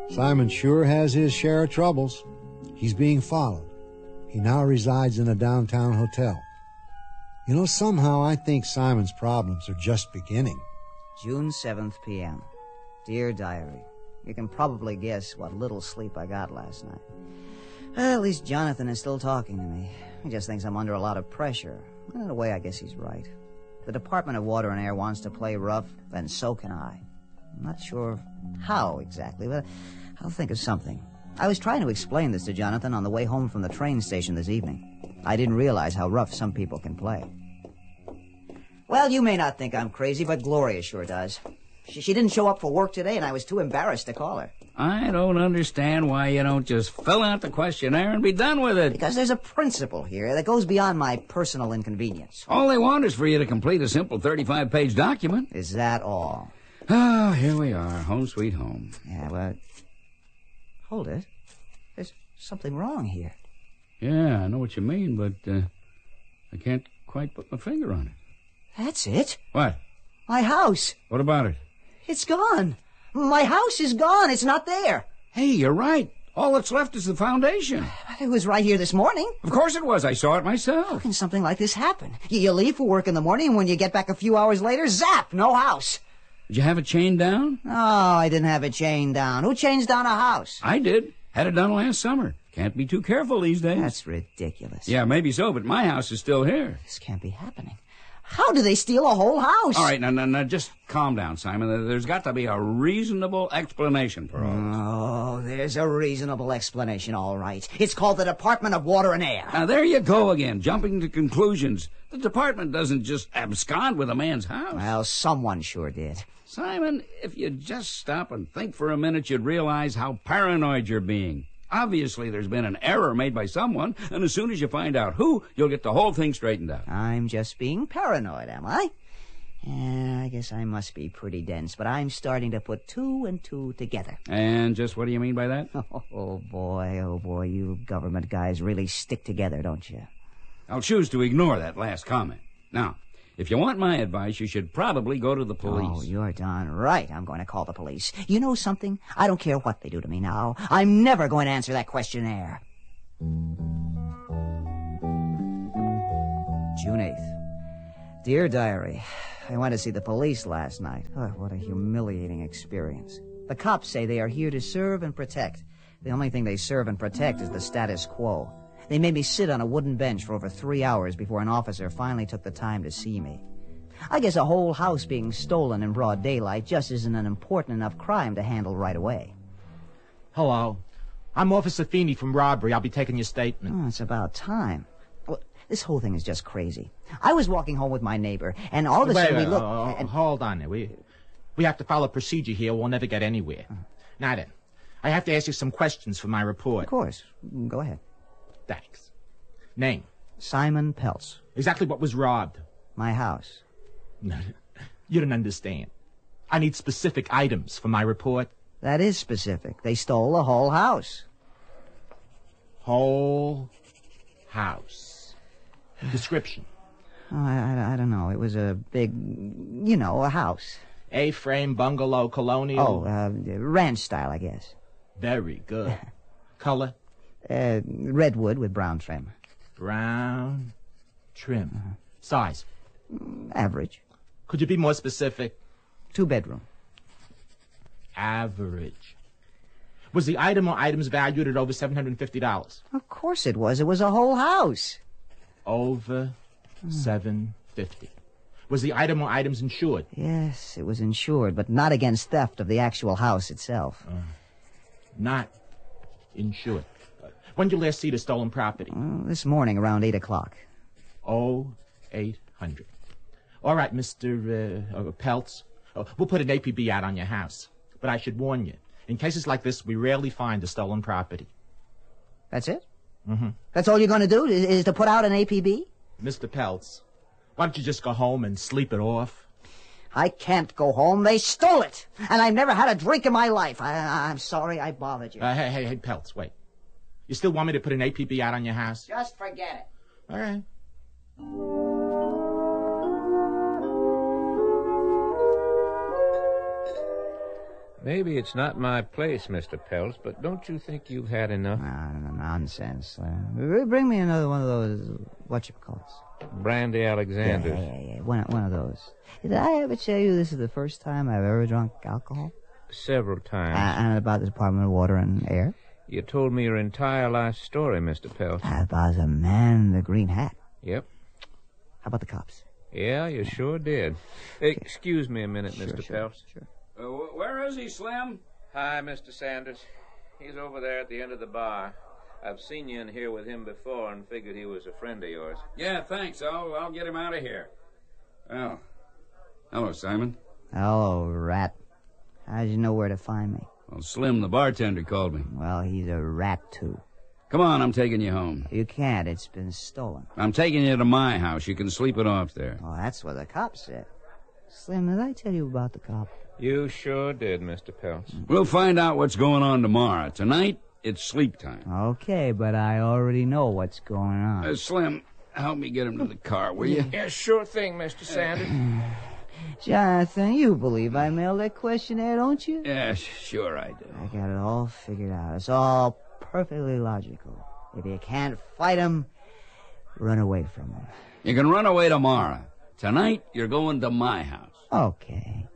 Simon sure has his share of troubles. He's being followed. He now resides in a downtown hotel. You know, somehow I think Simon's problems are just beginning. June 7th p.m. Dear Diary, you can probably guess what little sleep I got last night. Well, at least Jonathan is still talking to me. He just thinks I'm under a lot of pressure. And in a way, I guess he's right. If the Department of Water and Air wants to play rough, then so can I. I'm not sure how exactly, but I'll think of something. I was trying to explain this to Jonathan on the way home from the train station this evening. I didn't realize how rough some people can play. Well, you may not think I'm crazy, but Gloria sure does. She didn't show up for work today, and I was too embarrassed to call her. I don't understand why you don't just fill out the questionnaire and be done with it. Because there's a principle here that goes beyond my personal inconvenience. All they want is for you to complete a simple 35-page document. Is that all? Oh, here we are, home sweet home. Yeah, well... Hold it. There's something wrong here. Yeah, I know what you mean, but I can't quite put my finger on it. That's it. What? My house. What about it? It's gone. My house is gone. It's not there. Hey, you're right. All that's left is the foundation. It was right here this morning. Of course it was. I saw it How myself. can something like this happen? You leave for work in the morning, and when you get back a few hours later, zap, no house. Did you have it chained down? Oh, I didn't have it chained down. Who chains down a house? I did. Had it done last summer. Can't be too careful these days. That's ridiculous. Yeah, maybe so, but my house is still here. This can't be happening. How do they steal a whole house? All right, now, just calm down, Simon. There's got to be a reasonable explanation for all this. Oh, there's a reasonable explanation, all right. It's called the Department of Water and Air. Now, there you go again, jumping to conclusions. The department doesn't just abscond with a man's house. Well, someone sure did. Simon, if you just stop and think for a minute, you'd realize how paranoid you're being. Obviously, there's been an error made by someone, and as soon as you find out who, you'll get the whole thing straightened out. I'm just being paranoid, am I? Yeah, I guess I must be pretty dense, but I'm starting to put two and two together. And just what do you mean by that? Oh, boy, you government guys really stick together, don't you? I'll choose to ignore that last comment. Now, if you want my advice, you should probably go to the police. Oh, you're darn right. I'm going to call the police. You know something? I don't care what they do to me now. I'm never going to answer that questionnaire. June 8th. Dear Diary, I went to see the police last night. Oh, what a humiliating experience. The cops say they are here to serve and protect. The only thing they serve and protect is the status quo. They made me sit on a wooden bench for over 3 hours before an officer finally took the time to see me. I guess a whole house being stolen in broad daylight just isn't an important enough crime to handle right away. Hello. I'm Officer Feeney from robbery. I'll be taking your statement. Oh, it's about time. Well, this whole thing is just crazy. I was walking home with my neighbor, and all of a sudden we looked... Hold on there. We have to follow procedure here. We'll never get anywhere. Now then, I have to ask you some questions for my report. Of course. Go ahead. Thanks. Name? Simon Peltz. Exactly what was robbed? My house. You don't understand. I need specific items for my report. That is specific. They stole the whole house. Whole house. Description? Oh, I don't know. It was a big, a house. A-frame, bungalow, colonial? Oh, ranch style, I guess. Very good. Color? Redwood with brown trim. Brown trim. Size? Average. Could you be more specific? 2-bedroom. Average. Was the item or items valued at over $750? Of course it was. It was a whole house. Over $750. Was the item or items insured? Yes, it was insured, but not against theft of the actual house itself. Not insured. When did you last see the stolen property? This morning around 8 o'clock. 0800. All right, Mr. Peltz. We'll put an APB out on your house. But I should warn you, in cases like this, we rarely find the stolen property. That's it? Mm-hmm. That's all you're going to do, is to put out an APB? Mr. Peltz, why don't you just go home and sleep it off? I can't go home. They stole it. And I've never had a drink in my life. I'm sorry I bothered you. Hey, Peltz, wait. You still want me to put an APB out on your house? Just forget it. All right. Maybe it's not my place, Mr. Peltz, but don't you think you've had enough? Nonsense. Bring me another one of those, whatchamacallits. Brandy Alexander's. Yeah. One of those. Did I ever tell you this is the first time I've ever drunk alcohol? Several times. And about the Department of Water and Air? You told me your entire life story, Mr. Peltz. About the man in the green hat. Yep. How about the cops? Yeah, you sure did. Excuse me a minute, Mr. Peltz. Sure. Where is he, Slim? Hi, Mr. Sanders. He's over there at the end of the bar. I've seen you in here with him before and figured he was a friend of yours. Yeah, thanks. I'll get him out of here. Well, hello, Simon. Hello, rat. How'd you know where to find me? Well, Slim, the bartender, called me. Well, he's a rat, too. Come on, I'm taking you home. You can't. It's been stolen. I'm taking you to my house. You can sleep it off there. Oh, that's what the cop said. Slim, did I tell you about the cop? You sure did, Mr. Peltz. We'll find out what's going on tomorrow. Tonight, it's sleep time. Okay, but I already know what's going on. Slim, help me get him to the car, will you? Yeah, sure thing, Mr. Sanders. Jonathan, you believe I mailed that questionnaire, don't you? Yeah, sure I do. I got it all figured out. It's all perfectly logical. If you can't fight 'em, run away from 'em. You can run away tomorrow. Tonight, you're going to my house. Okay.